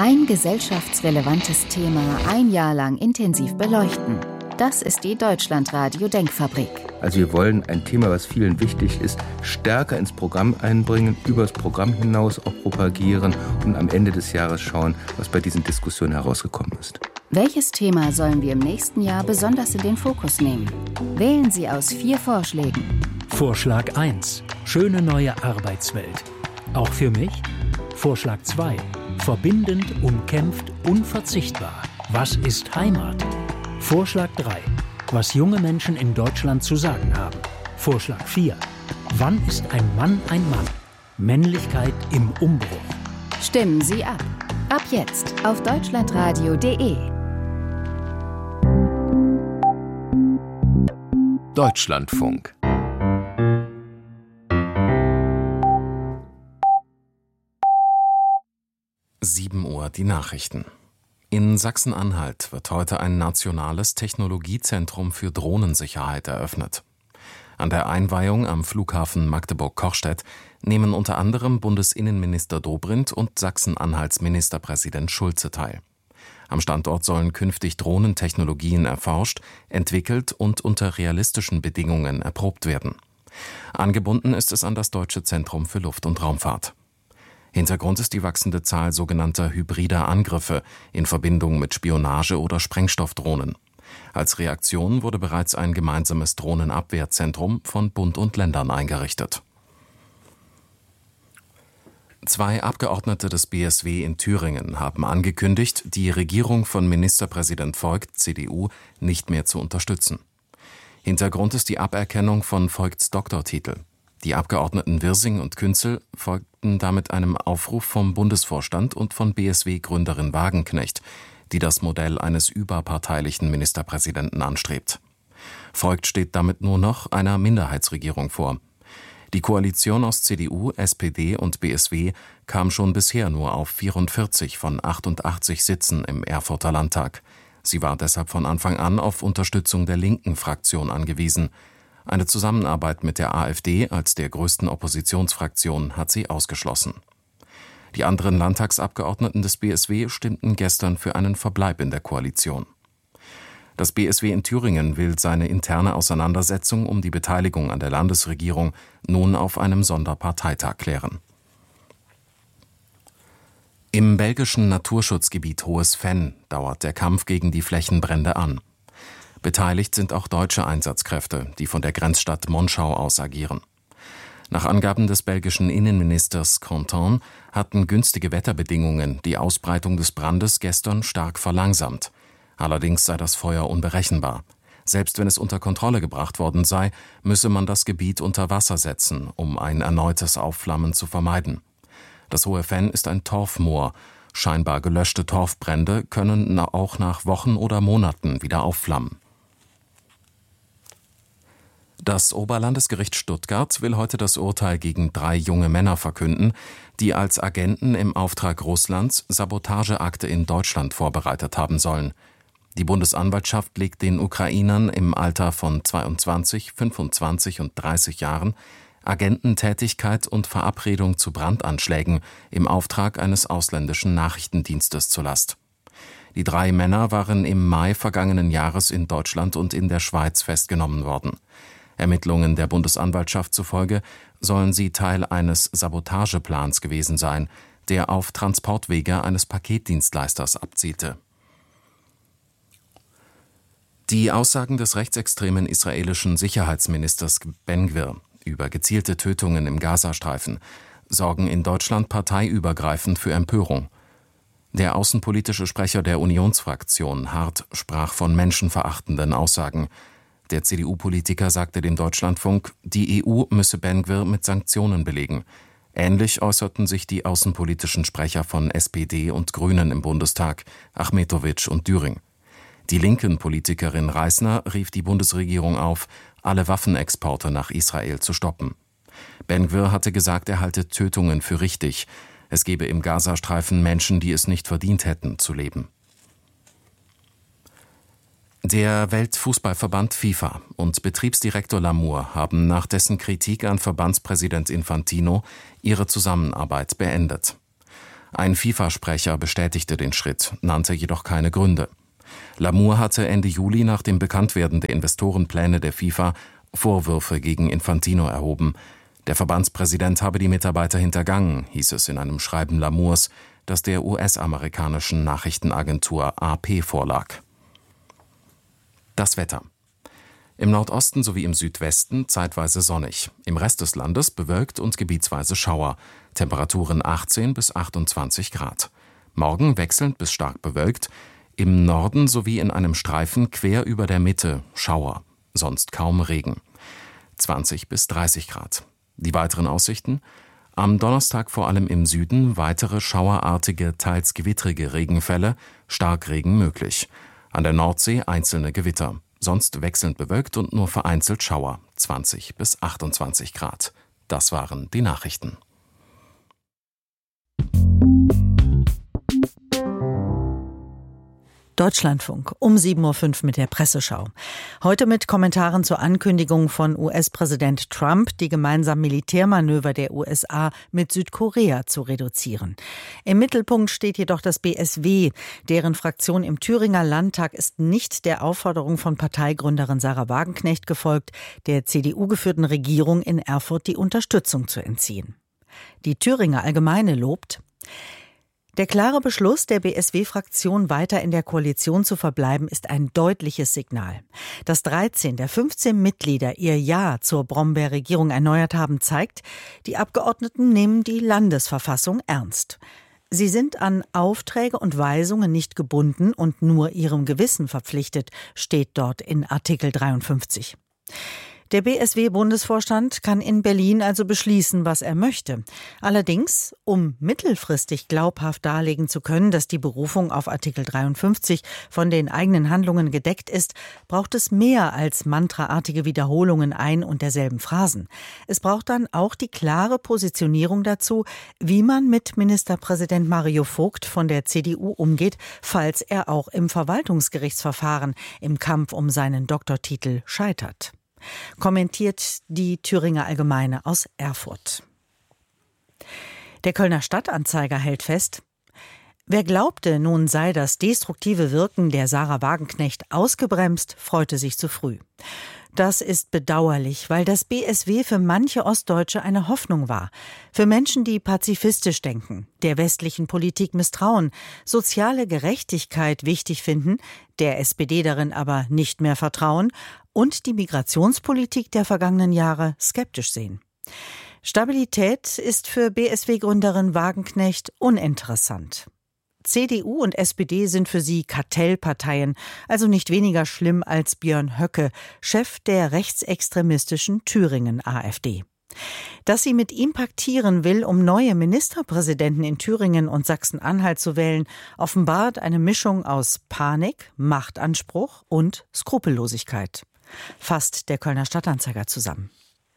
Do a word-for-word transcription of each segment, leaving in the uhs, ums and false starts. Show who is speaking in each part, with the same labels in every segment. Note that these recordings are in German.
Speaker 1: Ein gesellschaftsrelevantes Thema ein Jahr lang intensiv beleuchten. Das ist die Deutschlandradio-Denkfabrik.
Speaker 2: Also wir wollen ein Thema, was vielen wichtig ist, stärker ins Programm einbringen, über das Programm hinaus auch propagieren und am Ende des Jahres schauen, was bei diesen Diskussionen herausgekommen ist.
Speaker 1: Welches Thema sollen wir im nächsten Jahr besonders in den Fokus nehmen? Wählen Sie aus vier Vorschlägen.
Speaker 3: Vorschlag eins. Schöne neue Arbeitswelt. Auch für mich? Vorschlag zwei. Verbindend, umkämpft, unverzichtbar. Was ist Heimat? Vorschlag drei. Was junge Menschen in Deutschland zu sagen haben. Vorschlag vier. Wann ist ein Mann ein Mann? Männlichkeit im Umbruch.
Speaker 1: Stimmen Sie ab. Ab jetzt auf deutschlandradio punkt de.
Speaker 4: Deutschlandfunk. sieben Uhr die Nachrichten. In Sachsen-Anhalt wird heute ein nationales Technologiezentrum für Drohnensicherheit eröffnet. An der Einweihung am Flughafen Magdeburg-Kochstedt nehmen unter anderem Bundesinnenminister Dobrindt und Sachsen-Anhalts Ministerpräsident Schulze teil. Am Standort sollen künftig Drohnentechnologien erforscht, entwickelt und unter realistischen Bedingungen erprobt werden. Angebunden ist es an das Deutsche Zentrum für Luft- und Raumfahrt. Hintergrund ist die wachsende Zahl sogenannter hybrider Angriffe in Verbindung mit Spionage- oder Sprengstoffdrohnen. Als Reaktion wurde bereits ein gemeinsames Drohnenabwehrzentrum von Bund und Ländern eingerichtet. Zwei Abgeordnete des B S W in Thüringen haben angekündigt, die Regierung von Ministerpräsident Voigt, C D U, nicht mehr zu unterstützen. Hintergrund ist die Aberkennung von Voigts Doktortitel. Die Abgeordneten Wirsing und Künzel folgten damit einem Aufruf vom Bundesvorstand und von B S W-Gründerin Wagenknecht, die das Modell eines überparteilichen Ministerpräsidenten anstrebt. Voigt steht damit nur noch einer Minderheitsregierung vor. Die Koalition aus C D U, S P D und B S W kam schon bisher nur auf vierundvierzig von achtundachtzig Sitzen im Erfurter Landtag. Sie war deshalb von Anfang an auf Unterstützung der linken Fraktion angewiesen. Eine Zusammenarbeit mit der AfD als der größten Oppositionsfraktion hat sie ausgeschlossen. Die anderen Landtagsabgeordneten des B S W stimmten gestern für einen Verbleib in der Koalition. Das B S W in Thüringen will seine interne Auseinandersetzung um die Beteiligung an der Landesregierung nun auf einem Sonderparteitag klären. Im belgischen Naturschutzgebiet Hohes Venn dauert der Kampf gegen die Flächenbrände an. Beteiligt sind auch deutsche Einsatzkräfte, die von der Grenzstadt Monschau aus agieren. Nach Angaben des belgischen Innenministers Canton hatten günstige Wetterbedingungen die Ausbreitung des Brandes gestern stark verlangsamt. Allerdings sei das Feuer unberechenbar. Selbst wenn es unter Kontrolle gebracht worden sei, müsse man das Gebiet unter Wasser setzen, um ein erneutes Aufflammen zu vermeiden. Das Hohe Venn ist ein Torfmoor. Scheinbar gelöschte Torfbrände können auch nach Wochen oder Monaten wieder aufflammen. Das Oberlandesgericht Stuttgart will heute das Urteil gegen drei junge Männer verkünden, die als Agenten im Auftrag Russlands Sabotageakte in Deutschland vorbereitet haben sollen. Die Bundesanwaltschaft legt den Ukrainern im Alter von zweiundzwanzig, fünfundzwanzig und dreißig Jahren Agententätigkeit und Verabredung zu Brandanschlägen im Auftrag eines ausländischen Nachrichtendienstes zur Last. Die drei Männer waren im Mai vergangenen Jahres in Deutschland und in der Schweiz festgenommen worden. Ermittlungen der Bundesanwaltschaft zufolge sollen sie Teil eines Sabotageplans gewesen sein, der auf Transportwege eines Paketdienstleisters abzielte. Die Aussagen des rechtsextremen israelischen Sicherheitsministers Ben Gvir über gezielte Tötungen im Gazastreifen sorgen in Deutschland parteiübergreifend für Empörung. Der außenpolitische Sprecher der Unionsfraktion, Hart, sprach von menschenverachtenden Aussagen. Der C D U-Politiker sagte dem Deutschlandfunk, die E U müsse Ben Gvir mit Sanktionen belegen. Ähnlich äußerten sich die außenpolitischen Sprecher von S P D und Grünen im Bundestag, Achmetowitsch und Düring. Die linken Politikerin Reisner rief die Bundesregierung auf, alle Waffenexporte nach Israel zu stoppen. Ben Gvir hatte gesagt, er halte Tötungen für richtig. Es gebe im Gazastreifen Menschen, die es nicht verdient hätten, zu leben. Der Weltfußballverband FIFA und Betriebsdirektor Lamour haben nach dessen Kritik an Verbandspräsident Infantino ihre Zusammenarbeit beendet. Ein FIFA-Sprecher bestätigte den Schritt, nannte jedoch keine Gründe. Lamour hatte Ende Juli nach dem Bekanntwerden der Investorenpläne der FIFA Vorwürfe gegen Infantino erhoben. Der Verbandspräsident habe die Mitarbeiter hintergangen, hieß es in einem Schreiben Lamours, das der U S-amerikanischen Nachrichtenagentur A P vorlag. Das Wetter. Im Nordosten sowie im Südwesten zeitweise sonnig, im Rest des Landes bewölkt und gebietsweise Schauer, Temperaturen achtzehn bis achtundzwanzig Grad. Morgen wechselnd bis stark bewölkt, im Norden sowie in einem Streifen quer über der Mitte Schauer, sonst kaum Regen. zwanzig bis dreißig Grad. Die weiteren Aussichten? Am Donnerstag vor allem im Süden weitere schauerartige, teils gewittrige Regenfälle, Starkregen möglich. An der Nordsee einzelne Gewitter, sonst wechselnd bewölkt und nur vereinzelt Schauer, zwanzig bis achtundzwanzig Grad. Das waren die Nachrichten.
Speaker 5: Deutschlandfunk um sieben Uhr fünf mit der Presseschau. Heute mit Kommentaren zur Ankündigung von U S-Präsident Trump, die gemeinsamen Militärmanöver der U S A mit Südkorea zu reduzieren. Im Mittelpunkt steht jedoch das B S W. Deren Fraktion im Thüringer Landtag ist nicht der Aufforderung von Parteigründerin Sahra Wagenknecht gefolgt, der C D U-geführten Regierung in Erfurt die Unterstützung zu entziehen. Die Thüringer Allgemeine lobt: Der klare Beschluss der B S W-Fraktion, weiter in der Koalition zu verbleiben, ist ein deutliches Signal. Dass dreizehn der fünfzehn Mitglieder ihr Ja zur Brombeer-Regierung erneuert haben, zeigt, die Abgeordneten nehmen die Landesverfassung ernst. Sie sind an Aufträge und Weisungen nicht gebunden und nur ihrem Gewissen verpflichtet, steht dort in Artikel dreiundfünfzig. Der B S W-Bundesvorstand kann in Berlin also beschließen, was er möchte. Allerdings, um mittelfristig glaubhaft darlegen zu können, dass die Berufung auf Artikel dreiundfünfzig von den eigenen Handlungen gedeckt ist, braucht es mehr als mantraartige Wiederholungen ein und derselben Phrasen. Es braucht dann auch die klare Positionierung dazu, wie man mit Ministerpräsident Mario Vogt von der C D U umgeht, falls er auch im Verwaltungsgerichtsverfahren im Kampf um seinen Doktortitel scheitert. Kommentiert die Thüringer Allgemeine aus Erfurt. Der Kölner Stadtanzeiger hält fest: Wer glaubte, nun sei das destruktive Wirken der Sahra Wagenknecht ausgebremst, freute sich zu früh. Das ist bedauerlich, weil das B S W für manche Ostdeutsche eine Hoffnung war. Für Menschen, die pazifistisch denken, der westlichen Politik misstrauen, soziale Gerechtigkeit wichtig finden, der S P D darin aber nicht mehr vertrauen und die Migrationspolitik der vergangenen Jahre skeptisch sehen. Stabilität ist für B S W-Gründerin Wagenknecht uninteressant. C D U und S P D sind für sie Kartellparteien, also nicht weniger schlimm als Björn Höcke, Chef der rechtsextremistischen Thüringen A f D. Dass sie mit ihm paktieren will, um neue Ministerpräsidenten in Thüringen und Sachsen-Anhalt zu wählen, offenbart eine Mischung aus Panik, Machtanspruch und Skrupellosigkeit. Fasst der Kölner Stadtanzeiger zusammen.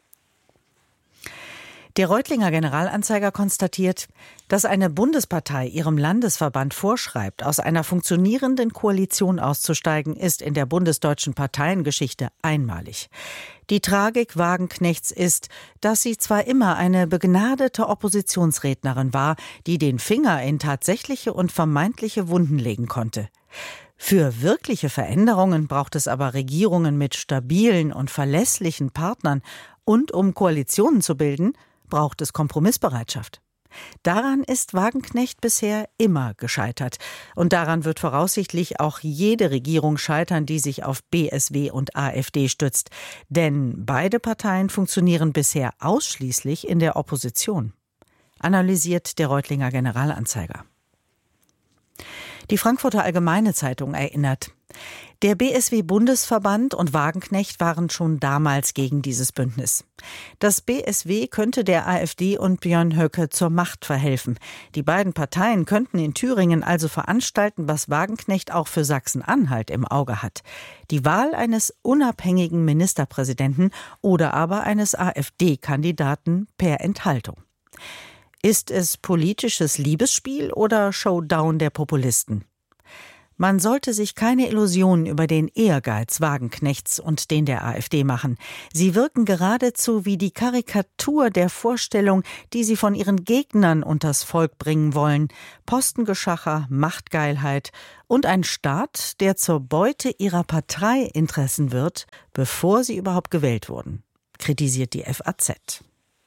Speaker 5: Der Reutlinger Generalanzeiger konstatiert, dass eine Bundespartei ihrem Landesverband vorschreibt, aus einer funktionierenden Koalition auszusteigen, ist in der bundesdeutschen Parteiengeschichte einmalig. Die Tragik Wagenknechts ist, dass sie zwar immer eine begnadete Oppositionsrednerin war, die den Finger in tatsächliche und vermeintliche Wunden legen konnte. Für wirkliche Veränderungen braucht es aber Regierungen mit stabilen und verlässlichen Partnern, und um Koalitionen zu bilden, braucht es Kompromissbereitschaft. Daran ist Wagenknecht bisher immer gescheitert. Und daran wird voraussichtlich auch jede Regierung scheitern, die sich auf B S W und A f D stützt. Denn beide Parteien funktionieren bisher ausschließlich in der Opposition. Analysiert der Reutlinger Generalanzeiger. Die Frankfurter Allgemeine Zeitung erinnert: Der B S W-Bundesverband und Wagenknecht waren schon damals gegen dieses Bündnis. Das B S W könnte der A f D und Björn Höcke zur Macht verhelfen. Die beiden Parteien könnten in Thüringen also veranstalten, was Wagenknecht auch für Sachsen-Anhalt im Auge hat: die Wahl eines unabhängigen Ministerpräsidenten oder aber eines A f D-Kandidaten per Enthaltung. Ist es politisches Liebesspiel oder Showdown der Populisten? Man sollte sich keine Illusionen über den Ehrgeiz Wagenknechts und den der AfD machen. Sie wirken geradezu wie die Karikatur der Vorstellung, die sie von ihren Gegnern unters Volk bringen wollen. Postengeschacher, Machtgeilheit und ein Staat, der zur Beute ihrer Parteiinteressen wird, bevor sie überhaupt gewählt wurden, kritisiert die F A Z.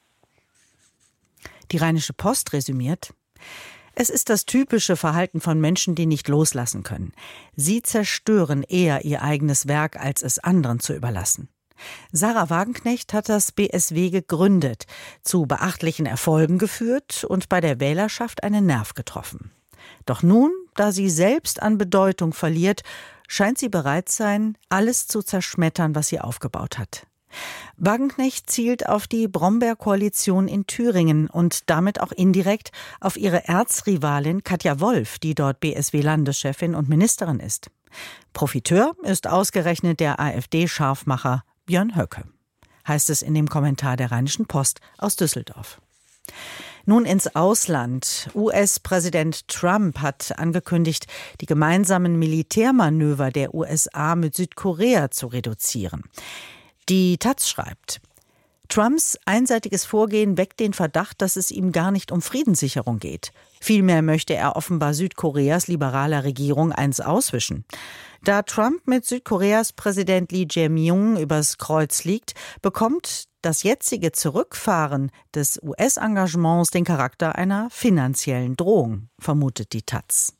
Speaker 5: Die Rheinische Post resümiert: Es ist das typische Verhalten von Menschen, die nicht loslassen können. Sie zerstören eher ihr eigenes Werk, als es anderen zu überlassen. Sarah Wagenknecht hat das B S W gegründet, zu beachtlichen Erfolgen geführt und bei der Wählerschaft einen Nerv getroffen. Doch nun, da sie selbst an Bedeutung verliert, scheint sie bereit sein, alles zu zerschmettern, was sie aufgebaut hat. Wagenknecht zielt auf die Brombeer-Koalition in Thüringen und damit auch indirekt auf ihre Erzrivalin Katja Wolf, die dort B S W-Landeschefin und Ministerin ist. Profiteur ist ausgerechnet der AfD-Scharfmacher Björn Höcke, heißt es in dem Kommentar der Rheinischen Post aus Düsseldorf. Nun ins Ausland. U S-Präsident Trump hat angekündigt, die gemeinsamen Militärmanöver der U S A mit Südkorea zu reduzieren. Die Taz schreibt: Trumps einseitiges Vorgehen weckt den Verdacht, dass es ihm gar nicht um Friedenssicherung geht. Vielmehr möchte er offenbar Südkoreas liberaler Regierung eins auswischen. Da Trump mit Südkoreas Präsident Lee Jae-myung übers Kreuz liegt, bekommt das jetzige Zurückfahren des U S-Engagements den Charakter einer finanziellen Drohung, vermutet die Taz.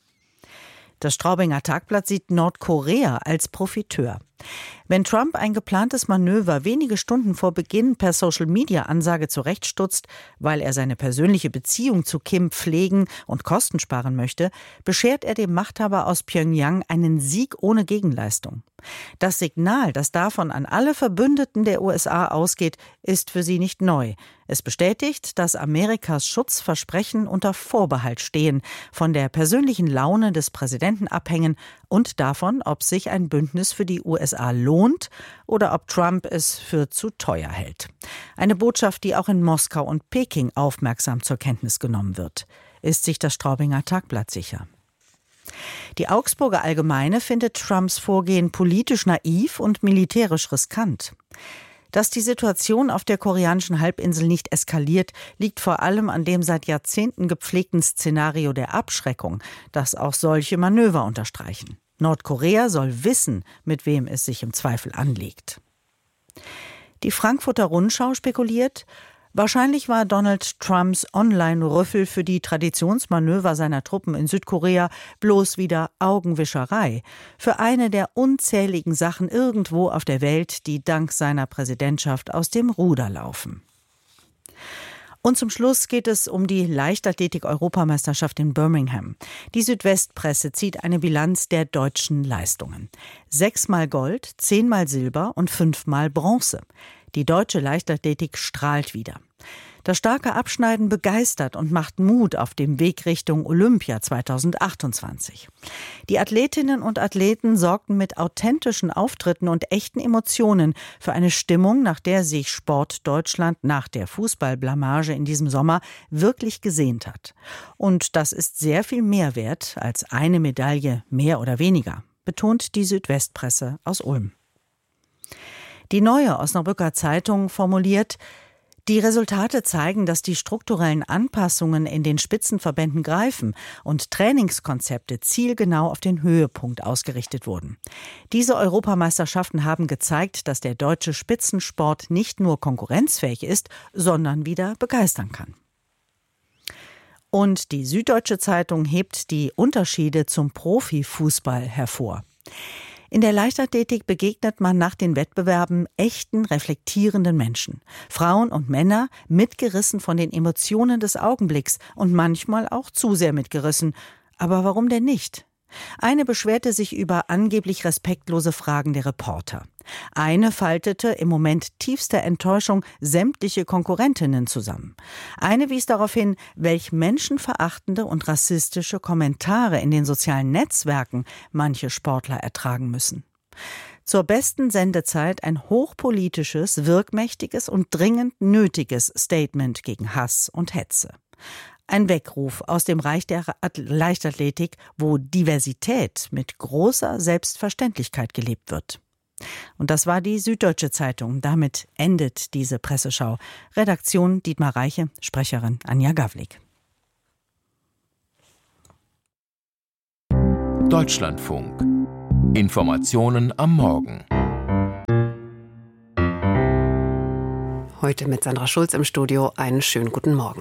Speaker 5: Das Straubinger Tagblatt sieht Nordkorea als Profiteur. Wenn Trump ein geplantes Manöver wenige Stunden vor Beginn per Social-Media-Ansage zurechtstutzt, weil er seine persönliche Beziehung zu Kim pflegen und Kosten sparen möchte, beschert er dem Machthaber aus Pyongyang einen Sieg ohne Gegenleistung. Das Signal, das davon an alle Verbündeten der U S A ausgeht, ist für sie nicht neu. Es bestätigt, dass Amerikas Schutzversprechen unter Vorbehalt stehen, von der persönlichen Laune des Präsidenten abhängen und davon, ob sich ein Bündnis für die U S A lohnt oder ob Trump es für zu teuer hält. Eine Botschaft, die auch in Moskau und Peking aufmerksam zur Kenntnis genommen wird, ist sich das Straubinger Tagblatt sicher. Die Augsburger Allgemeine findet Trumps Vorgehen politisch naiv und militärisch riskant. Dass die Situation auf der koreanischen Halbinsel nicht eskaliert, liegt vor allem an dem seit Jahrzehnten gepflegten Szenario der Abschreckung, das auch solche Manöver unterstreichen. Nordkorea soll wissen, mit wem es sich im Zweifel anlegt. Die Frankfurter Rundschau spekuliert: Wahrscheinlich war Donald Trumps Online-Rüffel für die Traditionsmanöver seiner Truppen in Südkorea bloß wieder Augenwischerei für eine der unzähligen Sachen irgendwo auf der Welt, die dank seiner Präsidentschaft aus dem Ruder laufen. Und zum Schluss geht es um die Leichtathletik-Europameisterschaft in Birmingham. Die Südwestpresse zieht eine Bilanz der deutschen Leistungen. Sechsmal Gold, zehnmal Silber und fünfmal Bronze. Die deutsche Leichtathletik strahlt wieder. Das starke Abschneiden begeistert und macht Mut auf dem Weg Richtung Olympia zweitausendachtundzwanzig. Die Athletinnen und Athleten sorgten mit authentischen Auftritten und echten Emotionen für eine Stimmung, nach der sich Sport Deutschland nach der Fußballblamage in diesem Sommer wirklich gesehnt hat. Und das ist sehr viel mehr wert als eine Medaille mehr oder weniger, betont die Südwestpresse aus Ulm. Die Neue Osnabrücker Zeitung formuliert: Die Resultate zeigen, dass die strukturellen Anpassungen in den Spitzenverbänden greifen und Trainingskonzepte zielgenau auf den Höhepunkt ausgerichtet wurden. Diese Europameisterschaften haben gezeigt, dass der deutsche Spitzensport nicht nur konkurrenzfähig ist, sondern wieder begeistern kann. Und die Süddeutsche Zeitung hebt die Unterschiede zum Profifußball hervor. In der Leichtathletik begegnet man nach den Wettbewerben echten, reflektierenden Menschen. Frauen und Männer mitgerissen von den Emotionen des Augenblicks und manchmal auch zu sehr mitgerissen. Aber warum denn nicht? Eine beschwerte sich über angeblich respektlose Fragen der Reporter. Eine faltete im Moment tiefster Enttäuschung sämtliche Konkurrentinnen zusammen. Eine wies darauf hin, welch menschenverachtende und rassistische Kommentare in den sozialen Netzwerken manche Sportler ertragen müssen. Zur besten Sendezeit ein hochpolitisches, wirkmächtiges und dringend nötiges Statement gegen Hass und Hetze. Ein Weckruf aus dem Reich der Leichtathletik, wo Diversität mit großer Selbstverständlichkeit gelebt wird. Und das war die Süddeutsche Zeitung. Damit endet diese Presseschau. Redaktion Dietmar Reiche, Sprecherin Anja Gawlik.
Speaker 6: Deutschlandfunk. Informationen am Morgen.
Speaker 7: Heute mit Sandra Schulz im Studio. Einen schönen guten Morgen.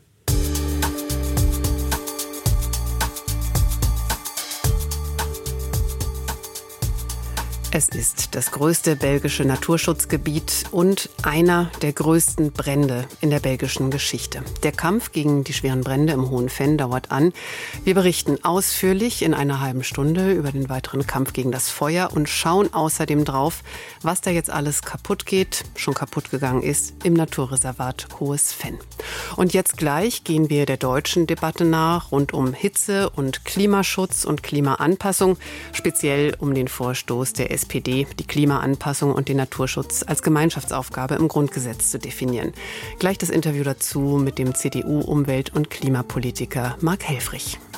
Speaker 7: Es ist das größte belgische Naturschutzgebiet und einer der größten Brände in der belgischen Geschichte. Der Kampf gegen die schweren Brände im Hohen Venn dauert an. Wir berichten ausführlich in einer halben Stunde über den weiteren Kampf gegen das Feuer und schauen außerdem drauf, was da jetzt alles kaputt geht, schon kaputt gegangen ist im Naturreservat Hohes Venn. Und jetzt gleich gehen wir der deutschen Debatte nach rund um Hitze und Klimaschutz und Klimaanpassung, speziell um den Vorstoß der S P D, die Klimaanpassung und den Naturschutz als Gemeinschaftsaufgabe im Grundgesetz zu definieren. Gleich das Interview dazu mit dem C D U-Umwelt- und Klimapolitiker Marc Helfrich.